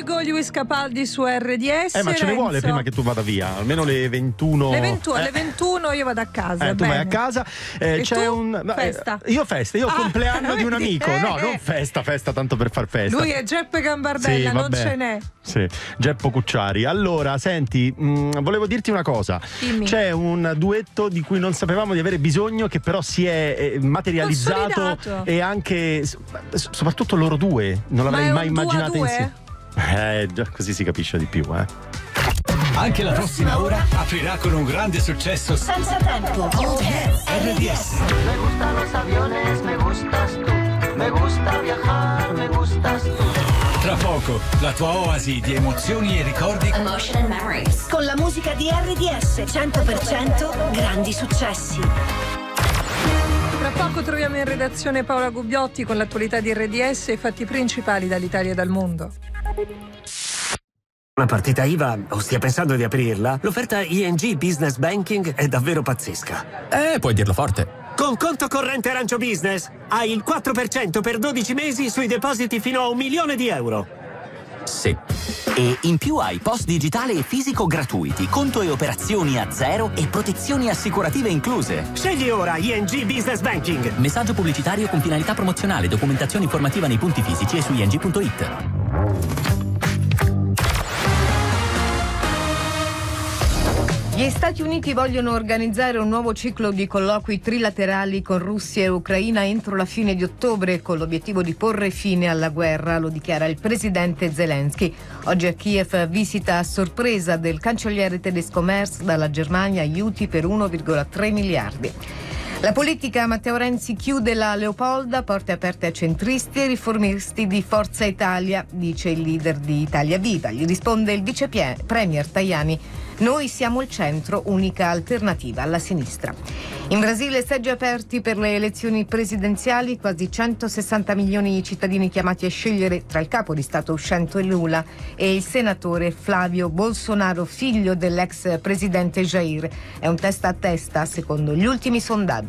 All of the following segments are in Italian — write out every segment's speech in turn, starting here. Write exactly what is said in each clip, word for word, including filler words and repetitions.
Indigo, Luis Capaldi su R D S. Eh, ma ce ne vuole prima che tu vada via, almeno le ventuno. Le ventuno, eh. alle ventuno io vado a casa. Eh, tu vai a casa. Eh, e c'è tu? un. Festa. Eh, io festa, io ho il Ah, compleanno di un vedi? amico. No, Eh, non eh. festa, festa tanto per far festa. Lui è Geppe Gambardella, Sì, non vabbè. ce n'è. Sì, Geppo Cucciari. Allora, senti, mh, volevo dirti una cosa. Dimmi. C'è un duetto di cui non sapevamo di avere bisogno, che però si è eh, materializzato, Consolidato. e anche s- soprattutto loro due non Ma l'avrei è mai un due a immaginato due? insieme. Eh, già così si capisce di più, eh. Anche la prossima ora aprirà con un grande successo Senza tempo. Old Hits. R D S. Me gustan los aviones, me gustas tú. Me gusta viajar, me gustas tú. Tra poco, la tua oasi di emozioni e ricordi Emotion and Memories. Con la musica di R D S. cento per cento grandi successi. Tra poco troviamo in redazione Paola Gubbiotti con l'attualità di R D S e i fatti principali dall'Italia e dal mondo. Una partita I V A o stia pensando di aprirla? L'offerta I N G Business Banking è davvero pazzesca. Eh, puoi dirlo forte. Con conto corrente Arancio Business hai il quattro per cento per dodici mesi sui depositi fino a un milione di euro. Sì. E in più hai post digitale e fisico gratuiti, conto e operazioni a zero e protezioni assicurative incluse. Scegli ora I N G Business Banking. Messaggio pubblicitario con finalità promozionale, documentazione informativa nei punti fisici e su i n g punto i t. Gli Stati Uniti vogliono organizzare un nuovo ciclo di colloqui trilaterali con Russia e Ucraina entro la fine di ottobre, con l'obiettivo di porre fine alla guerra, lo dichiara il presidente Zelensky. Oggi a Kiev visita a sorpresa del cancelliere tedesco Merz dalla Germania aiuti per uno virgola tre miliardi. La politica, Matteo Renzi chiude la Leopolda, porte aperte a centristi e riformisti di Forza Italia, dice il leader di Italia Viva. Gli risponde il vice premier Tajani: noi siamo il centro, unica alternativa alla sinistra. In Brasile seggi aperti per le elezioni presidenziali, quasi centosessanta milioni di cittadini chiamati a scegliere tra il capo di Stato uscente Lula e il senatore Flavio Bolsonaro, figlio dell'ex presidente Jair. È un testa a testa secondo gli ultimi sondaggi.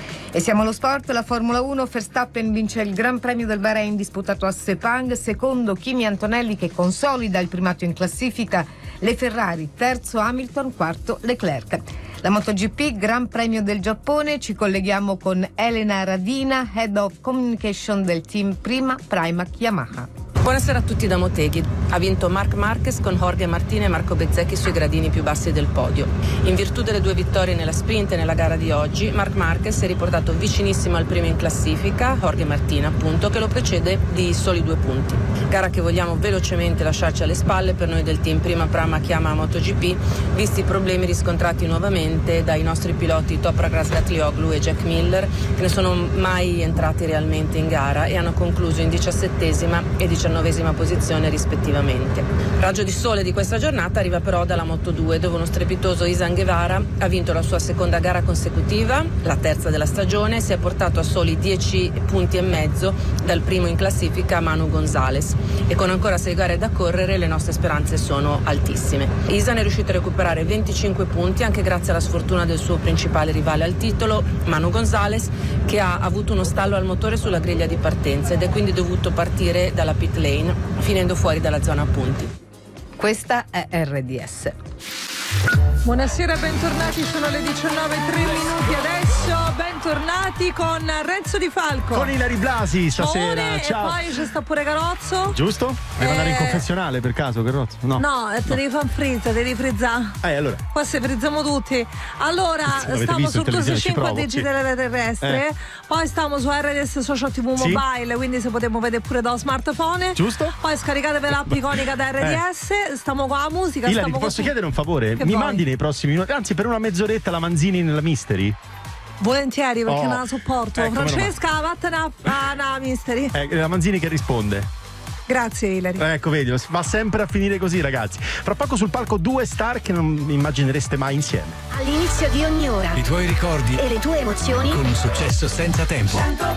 E siamo allo sport, la Formula uno, Verstappen vince il Gran Premio del Bahrain disputato a Sepang, secondo Kimi Antonelli che consolida il primato in classifica, le Ferrari, terzo Hamilton, quarto Leclerc. La MotoGP, Gran Premio del Giappone, ci colleghiamo con Elena Radina, Head of Communication del team Prima Pramac Yamaha. Buonasera a tutti da Motegi. Ha vinto Marc Marquez con Jorge Martin e Marco Bezzecchi sui gradini più bassi del podio. In virtù delle due vittorie nella sprint e nella gara di oggi, Marc Marquez è riportato vicinissimo al primo in classifica, Jorge Martin appunto, che lo precede di soli due punti. Gara che vogliamo velocemente lasciarci alle spalle per noi del team Prima Pramac Yamaha MotoGP, visti i problemi riscontrati nuovamente dai nostri piloti Toprak Razgatlioglu e Jack Miller, che ne sono mai entrati realmente in gara e hanno concluso in diciassettesima e diciannovesima posizione rispettivamente. Raggio di sole di questa giornata arriva però dalla Moto due, dove uno strepitoso Izan Guevara ha vinto la sua seconda gara consecutiva, la terza della stagione, e si è portato a soli dieci punti e mezzo dal primo in classifica Manu Gonzalez, e con ancora sei gare da correre le nostre speranze sono altissime. Izan è riuscito a recuperare venticinque punti anche grazie alla sfortuna del suo principale rivale al titolo, Manu Gonzalez, che ha avuto uno stallo al motore sulla griglia di partenza ed è quindi dovuto partire dalla pit lane, finendo fuori dalla zona punti. Questa è R D S. Buonasera, bentornati, sono le diciannove e tre minuti adesso, bentornati con Renzo Di Falco. Con Ilari Blasi stasera, Maone, ciao. E poi c'è sta pure Carozzo. Giusto? Devi Eh, andare in confessionale per caso, Carrozzo? No. No, te devi fare frizza, te devi frizzare. Eh, allora. Qua se frizziamo tutti. Allora, L'avete stiamo visto sul in televisione, ci cinque provo, digitale terrestre, Eh. poi stiamo su R D S Social T V Sì. Mobile, quindi se potremo vedere pure da smartphone. Giusto? Poi scaricatevi l'app iconica da R D S, stiamo con la musica. Ilari, stiamo ti posso con... chiedere un favore? Che Mi vuoi? mandi nei prossimi minuti, anzi per una mezz'oretta, la Manzini nella Mystery? Volentieri, perché Oh. non la sopporto. Ecco, meno Francesca, vattene a, a, a Mystery. Eh, la Manzini che risponde. Grazie Ilari. Ecco, vedi, va sempre a finire così, ragazzi. Fra poco sul palco due star che non immaginereste mai insieme. All'inizio di ogni ora. I tuoi ricordi E le tue emozioni. con un successo senza tempo. cento